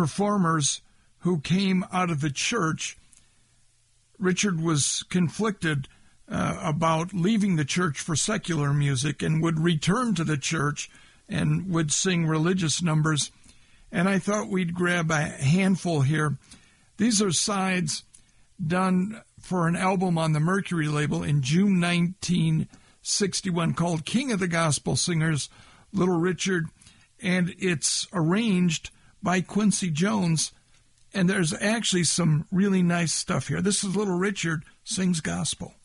performers who came out of the church. Richard was conflicted about leaving the church for secular music and would return to the church and would sing religious numbers. And I thought we'd grab a handful here. These are sides done for an album on the Mercury label in June 1961 called King of the Gospel Singers, Little Richard, and it's arranged by Quincy Jones, and there's actually some really nice stuff here. This is Little Richard Sings Gospel.